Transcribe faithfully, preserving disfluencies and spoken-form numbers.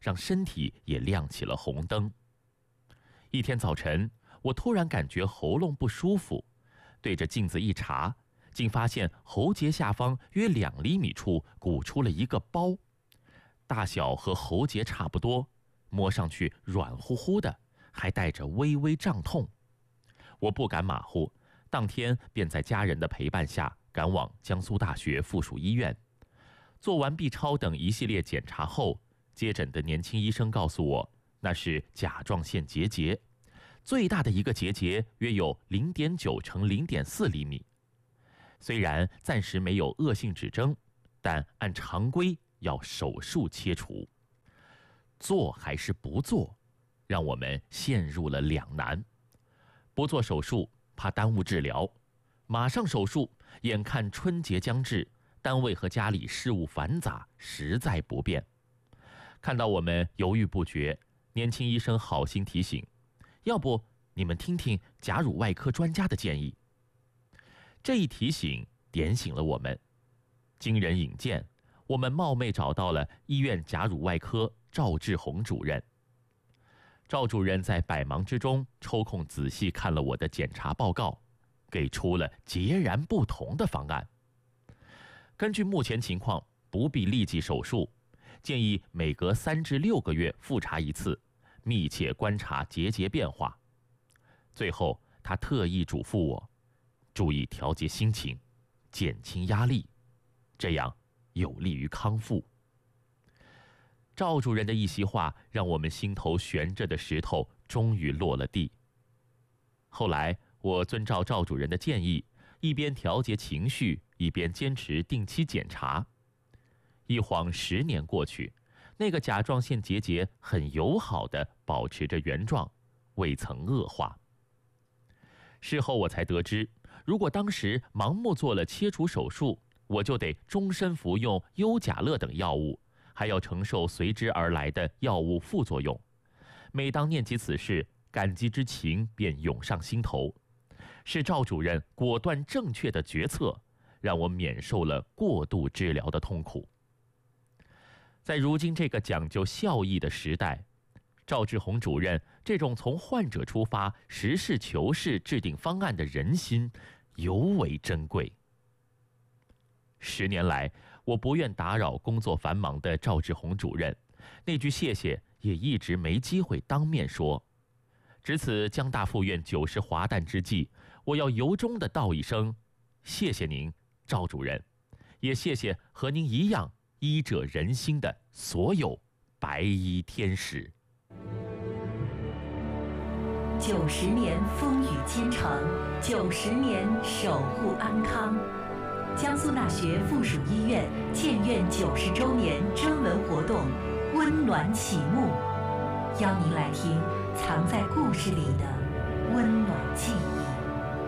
让身体也亮起了红灯。一天早晨，我突然感觉喉咙不舒服，对着镜子一查，竟发现喉结下方约两厘米处鼓出了一个包，大小和喉结差不多，摸上去软乎乎的，还带着微微胀痛。我不敢马虎，当天便在家人的陪伴下赶往江苏大学附属医院。做完 B 超等一系列检查后，接诊的年轻医生告诉我，那是甲状腺结节，最大的一个结节约有 零点九乘零点四厘米。虽然暂时没有恶性指征，但按常规要手术切除。做还是不做，让我们陷入了两难。不做手术怕耽误治疗，马上手术眼看春节将至，单位和家里事务繁杂，实在不便。看到我们犹豫不决，年轻医生好心提醒，要不你们听听甲乳外科专家的建议。这一提醒点醒了我们，经人引荐，我们冒昧找到了医院甲乳外科赵志宏主任。赵主任在百忙之中抽空仔细看了我的检查报告，给出了截然不同的方案。根据目前情况，不必立即手术，建议每隔三至六个月复查一次，密切观察结节变化。最后，他特意嘱咐我，注意调节心情，减轻压力，这样有利于康复。赵主任的一席话，让我们心头悬着的石头终于落了地。后来，我遵照赵主任的建议，一边调节情绪，一边坚持定期检查。一晃十年过去，那个甲状腺结节很友好地保持着原状，未曾恶化。事后我才得知，如果当时盲目做了切除手术，我就得终身服用优甲乐等药物，还要承受随之而来的药物副作用。每当念及此事，感激之情便涌上心头。是赵主任果断正确的决策，让我免受了过度治疗的痛苦。在如今这个讲究效益的时代，赵志宏主任这种从患者出发、实事求是制定方案的人心，尤为珍贵。十年来，我不愿打扰工作繁忙的赵志宏主任，那句谢谢也一直没机会当面说。值此江大附院九十华诞之际，我要由衷地道一声谢谢您，赵主任，也谢谢和您一样医者仁心的所有白衣天使。 九十年风雨兼程，九十年守护安康。江苏大学附属医院建院九十周年征文活动温暖启幕，邀您来听藏在故事里的温暖记忆。